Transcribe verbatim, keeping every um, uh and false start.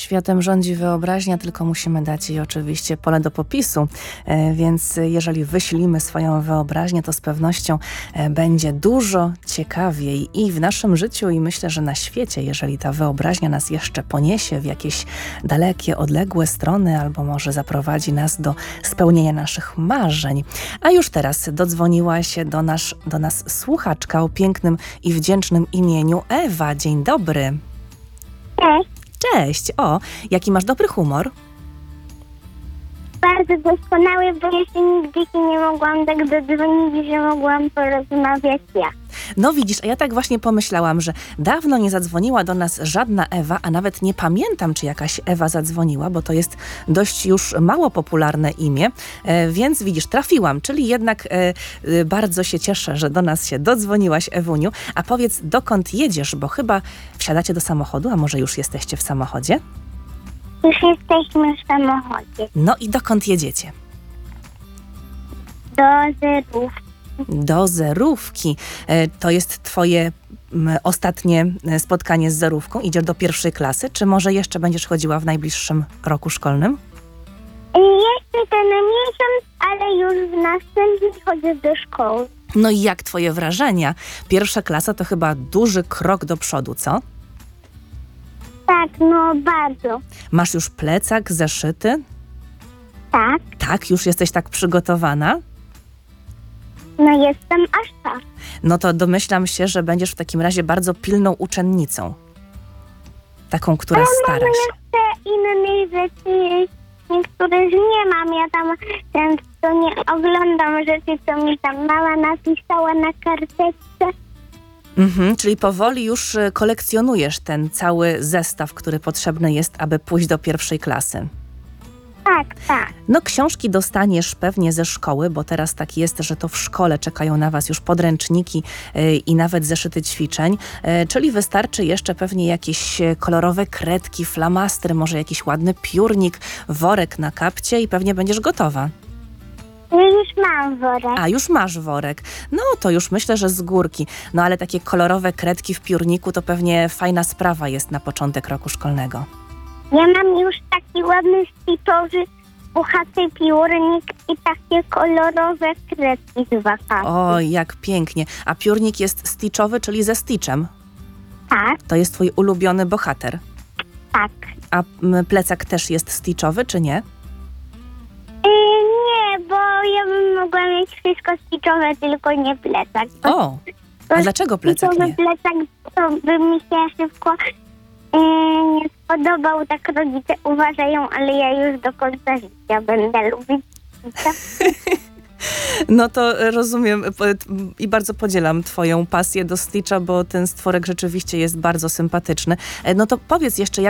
Światem rządzi wyobraźnia, tylko musimy dać jej oczywiście pole do popisu, e, więc jeżeli wyślimy swoją wyobraźnię, to z pewnością e, będzie dużo ciekawiej i w naszym życiu, i myślę, że na świecie, jeżeli ta wyobraźnia nas jeszcze poniesie w jakieś dalekie, odległe strony, albo może zaprowadzi nas do spełnienia naszych marzeń. A już teraz dodzwoniła się do, nasz, do nas słuchaczka o pięknym i wdzięcznym imieniu Ewa. Dzień dobry. Cześć. Cześć, o, jaki masz dobry humor? Bardzo doskonały, bo jeszcze nigdy się nie mogłam tak dodzwonić, że mogłam porozmawiać ja. No widzisz, a ja tak właśnie pomyślałam, że dawno nie zadzwoniła do nas żadna Ewa, a nawet nie pamiętam, czy jakaś Ewa zadzwoniła, bo to jest dość już mało popularne imię, e, więc widzisz, trafiłam, czyli jednak e, e, bardzo się cieszę, że do nas się dodzwoniłaś, Ewuniu. A powiedz, dokąd jedziesz, bo chyba wsiadacie do samochodu, a może już jesteście w samochodzie? Już jesteśmy w samochodzie. No i dokąd jedziecie? Do Zerów. Do Zerówki. E, To jest twoje m, ostatnie e, spotkanie z Zerówką? Idziesz do pierwszej klasy, czy może jeszcze będziesz chodziła w najbliższym roku szkolnym? Jeszcze ten miesiąc, ale już w następnym chodzę do szkoły. No i jak twoje wrażenia? Pierwsza klasa to chyba duży krok do przodu, co? Tak, no bardzo. Masz już plecak, zeszyty? Tak, Tak, już jesteś tak przygotowana? no jestem aż tak. No to domyślam się, że będziesz w takim razie bardzo pilną uczennicą. Taką, która stara Mamy się. jeszcze innych rzeczy, niektórych nie mam. Ja tam często nie oglądam rzeczy, co mi tam mama napisała na karteczce. Mhm, czyli powoli już y, kolekcjonujesz ten cały zestaw, który potrzebny jest, aby pójść do pierwszej klasy. Tak, tak. No książki dostaniesz pewnie ze szkoły, bo teraz tak jest, że to w szkole czekają na was już podręczniki y, i nawet zeszyty ćwiczeń, y, czyli wystarczy jeszcze pewnie jakieś y, kolorowe kredki, flamastry, może jakiś ładny piórnik, worek na kapcie i pewnie będziesz gotowa. Ja już mam worek. A, już masz worek. No to już myślę, że z górki. No ale takie kolorowe kredki w piórniku to pewnie fajna sprawa jest na początek roku szkolnego. Ja mam już taki ładny stitchowy, puchaty piórnik i takie kolorowe kredki z wakacji. Oj, jak pięknie. A piórnik jest stitchowy, czyli ze Stitchem. Tak, To jest twój ulubiony bohater. tak. A m, plecak też jest stitchowy, czy nie? Yy, nie, bo ja bym mogła mieć wszystko stitchowe, tylko nie plecak. O, a dlaczego plecak Stitchowy nie? plecak to by mi się szybko yy, nie spodobał, tak rodzice uważają, ale ja już do końca życia będę lubić Stitcha. No to rozumiem po- i bardzo podzielam twoją pasję do Stitcha, bo ten stworek rzeczywiście jest bardzo sympatyczny. E, No to powiedz jeszcze, jak